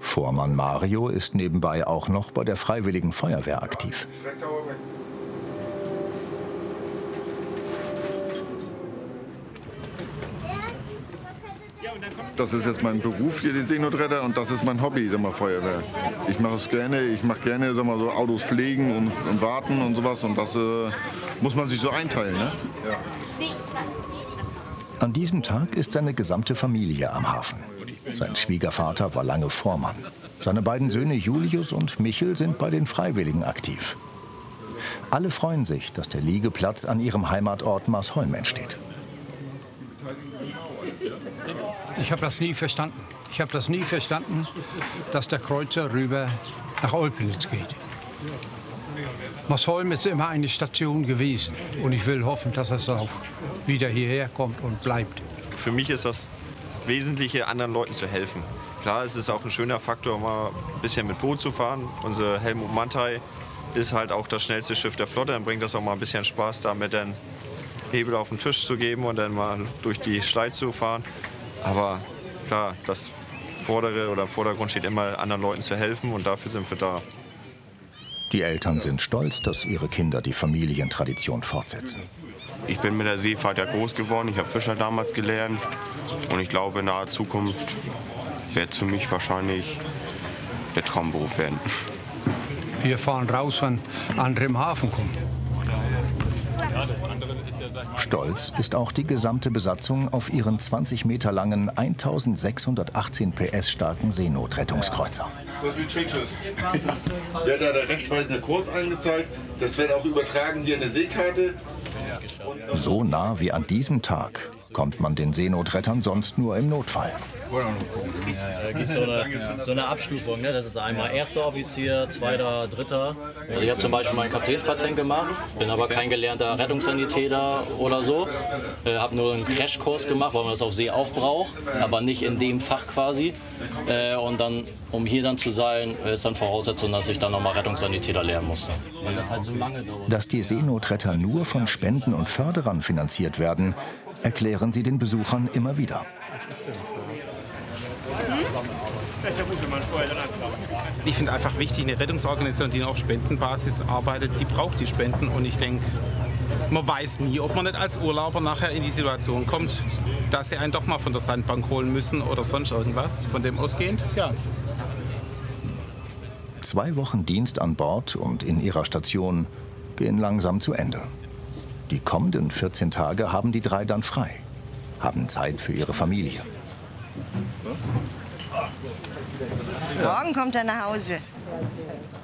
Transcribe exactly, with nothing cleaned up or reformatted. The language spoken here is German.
Vormann Mario ist nebenbei auch noch bei der Freiwilligen Feuerwehr aktiv. Das ist jetzt mein Beruf hier, die Seenotretter, und das ist mein Hobby, sag mal, Feuerwehr. Ich mache es gerne, ich mache gerne, sag mal, so Autos pflegen und, und warten und sowas, und das äh, muss man sich so einteilen, ne? Ja. An diesem Tag ist seine gesamte Familie am Hafen. Sein Schwiegervater war lange Vormann. Seine beiden Söhne Julius und Michel sind bei den Freiwilligen aktiv. Alle freuen sich, dass der Liegeplatz an ihrem Heimatort Marsholm entsteht. Ich habe das nie verstanden. Ich habe das nie verstanden, dass der Kreuzer rüber nach Olpenitz geht. Marsholm ist immer eine Station gewesen. Und ich will hoffen, dass es auch wieder hierher kommt und bleibt. Für mich ist das Wesentliche, anderen Leuten zu helfen. Klar, es ist auch ein schöner Faktor, mal ein bisschen mit Boot zu fahren. Unser Helmut Mantai ist halt auch das schnellste Schiff der Flotte. Dann bringt das auch mal ein bisschen Spaß, damit den Hebel auf den Tisch zu geben und dann mal durch die Schlei zu fahren. Aber klar, das Vordere oder im Vordergrund steht immer, anderen Leuten zu helfen, und dafür sind wir da. Die Eltern sind stolz, dass ihre Kinder die Familientradition fortsetzen. Ich bin mit der Seefahrt ja groß geworden. Ich habe Fischer damals gelernt. Und ich glaube, in naher Zukunft wird es für mich wahrscheinlich der Traumberuf werden. Wir fahren raus, wenn andere im Hafen kommen. Stolz ist auch die gesamte Besatzung auf ihren zwanzig Meter langen, eintausendsechshundertachtzehn P S starken Seenotrettungskreuzer. Das ist wie Tschetschens. Der hat da der rechtsweisende Kurs angezeigt. Das wird auch übertragen hier in der Seekarte. So nah wie an diesem Tag kommt man den Seenotrettern sonst nur im Notfall. Da gibt es so eine, so eine Abstufung, ne? Das ist einmal erster Offizier, zweiter, dritter. Also ich habe zum Beispiel meinen Kapitänspatent gemacht, bin aber kein gelernter Rettungssanitäter oder so. Äh, habe nur einen Crashkurs gemacht, weil man das auf See auch braucht, aber nicht in dem Fach quasi. Äh, und dann, um hier dann zu sein, ist dann Voraussetzung, dass ich dann nochmal Rettungssanitäter lernen musste. Weil das halt so lange dauert. Dass die Seenotretter nur von Spenden und Förderern finanziert werden, erklären sie den Besuchern immer wieder. Ich finde einfach wichtig, eine Rettungsorganisation, die auf Spendenbasis arbeitet, die braucht die Spenden. Und ich denke, man weiß nie, ob man nicht als Urlauber nachher in die Situation kommt, dass sie einen doch mal von der Sandbank holen müssen oder sonst irgendwas. Von dem ausgehend, ja. Zwei Wochen Dienst an Bord und in ihrer Station gehen langsam zu Ende. Die kommenden vierzehn Tage haben die drei dann frei, haben Zeit für ihre Familie. Morgen kommt er nach Hause.